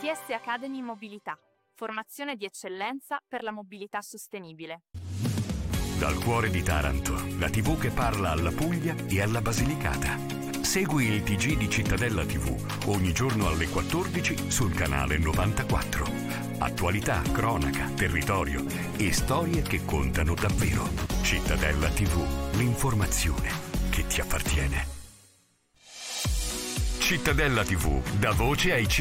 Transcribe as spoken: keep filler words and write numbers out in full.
T S Academy Mobilità. Formazione di eccellenza per la mobilità sostenibile. Dal cuore di Taranto, la tivù che parla alla Puglia e alla Basilicata. Segui il T G di Cittadella tivù ogni giorno alle quattordici sul canale novantaquattro. Attualità, cronaca, territorio e storie che contano davvero. Cittadella tivù, l'informazione che ti appartiene. Cittadella tivù dà voce ai